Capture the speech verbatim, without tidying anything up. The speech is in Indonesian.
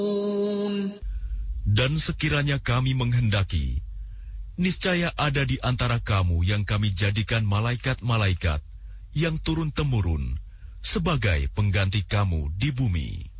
Dan sekiranya kami menghendaki, niscaya ada di antara kamu yang kami jadikan malaikat-malaikat yang turun-temurun sebagai pengganti kamu di bumi.